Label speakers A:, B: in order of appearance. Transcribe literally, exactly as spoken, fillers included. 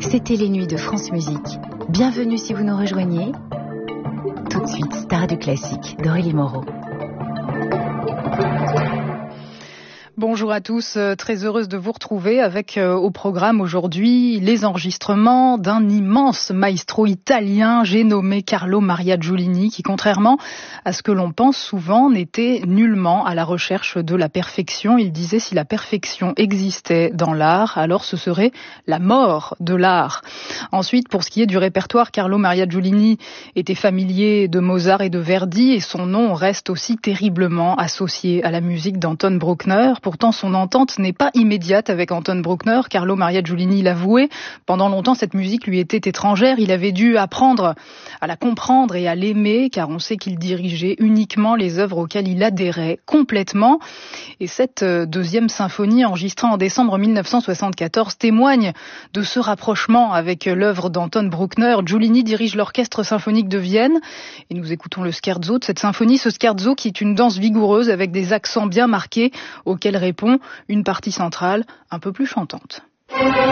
A: C'était les nuits de France Musique. Bienvenue si vous nous rejoignez. Tout de suite, Star du classique d'Aurélie Moreau.
B: Bonjour à tous, très heureuse de vous retrouver avec euh, au programme aujourd'hui les enregistrements d'un immense maestro italien, j'ai nommé Carlo Maria Giulini, qui contrairement à ce que l'on pense souvent n'était nullement à la recherche de la perfection. Il disait si la perfection existait dans l'art, alors ce serait la mort de l'art. Ensuite, pour ce qui est du répertoire, Carlo Maria Giulini était familier de Mozart et de Verdi et son nom reste aussi terriblement associé à la musique d'Anton Bruckner. Pourtant, son entente n'est pas immédiate avec Anton Bruckner. Carlo Maria Giulini l'avouait. Pendant longtemps, cette musique lui était étrangère. Il avait dû apprendre à la comprendre et à l'aimer, car on sait qu'il dirigeait uniquement les œuvres auxquelles il adhérait complètement. Et cette deuxième symphonie, enregistrée en décembre mille neuf cent soixante-quatorze, témoigne de ce rapprochement avec l'œuvre d'Anton Bruckner. Giulini dirige l'Orchestre symphonique de Vienne et nous écoutons le scherzo de cette symphonie. Ce scherzo qui est une danse vigoureuse avec des accents bien marqués auxquels répond une partie centrale un peu plus chantante.